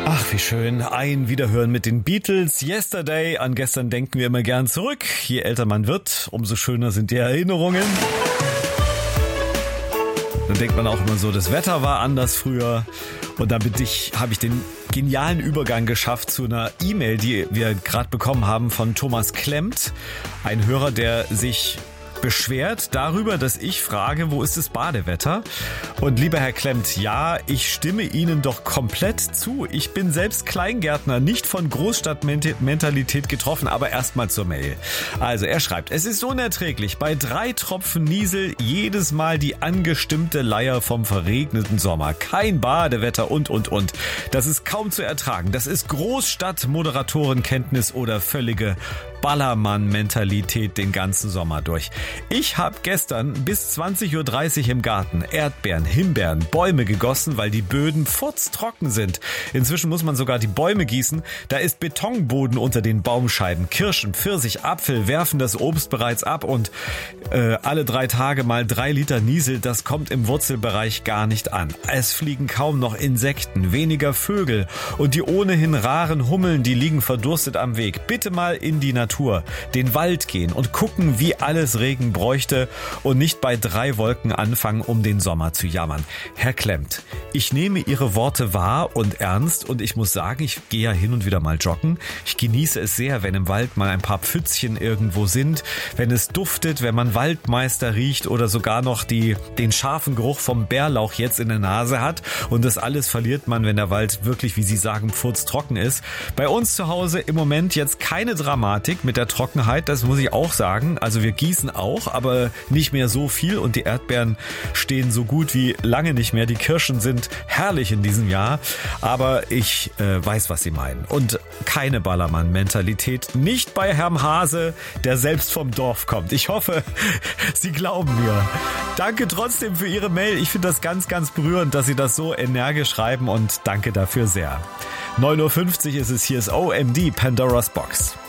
Ach, wie schön. Ein Wiederhören mit den Beatles. Yesterday. An gestern denken wir immer gern zurück. Je älter man wird, umso schöner sind die Erinnerungen. Dann denkt man auch immer so, das Wetter war anders früher. Und damit habe ich den genialen Übergang geschafft zu einer E-Mail, die wir gerade bekommen haben von Thomas Klemmt. Ein Hörer, der sich beschwert darüber, dass ich frage, wo ist das Badewetter? Und lieber Herr Klemmt, ja, ich stimme Ihnen doch komplett zu. Ich bin selbst Kleingärtner, nicht von Großstadtmentalität getroffen, aber erstmal zur Mail. Also er schreibt, es ist unerträglich, bei 3 Tropfen Niesel jedes Mal die angestimmte Leier vom verregneten Sommer. Kein Badewetter und. Das ist kaum zu ertragen. Das ist Großstadt-Moderatorenkenntnis oder völlige Ballermann-Mentalität den ganzen Sommer durch. Ich habe gestern bis 20.30 Uhr im Garten Erdbeeren, Himbeeren, Bäume gegossen, weil die Böden furztrocken sind. Inzwischen muss man sogar die Bäume gießen. Da ist Betonboden unter den Baumscheiben. Kirschen, Pfirsich, Apfel werfen das Obst bereits ab und alle 3 Tage mal 3 Liter Niesel, das kommt im Wurzelbereich gar nicht an. Es fliegen kaum noch Insekten, weniger Vögel und die ohnehin raren Hummeln, die liegen verdurstet am Weg. Bitte mal in die Natur, den Wald gehen und gucken, wie alles Regen bräuchte und nicht bei 3 Wolken anfangen, um den Sommer zu jammern. Herr Klemmt, ich nehme Ihre Worte wahr und ernst und ich muss sagen, ich gehe ja hin und wieder mal joggen. Ich genieße es sehr, wenn im Wald mal ein paar Pfützchen irgendwo sind, wenn es duftet, wenn man Waldmeister riecht oder sogar noch den scharfen Geruch vom Bärlauch jetzt in der Nase hat und das alles verliert man, wenn der Wald wirklich, wie Sie sagen, furztrocken ist. Bei uns zu Hause im Moment jetzt keine Dramatik mit der Trockenheit, das muss ich auch sagen. Also wir gießen auch, aber nicht mehr so viel und die Erdbeeren stehen so gut wie lange nicht mehr. Die Kirschen sind herrlich in diesem Jahr, aber ich weiß, was Sie meinen. Und keine Ballermann-Mentalität, nicht bei Herrn Hase, der selbst vom Dorf kommt. Ich hoffe, Sie glauben mir. Danke trotzdem für Ihre Mail. Ich finde das ganz, ganz berührend, dass Sie das so energisch schreiben und danke dafür sehr. 9.50 Uhr ist es, hier ist OMD, Pandora's Box.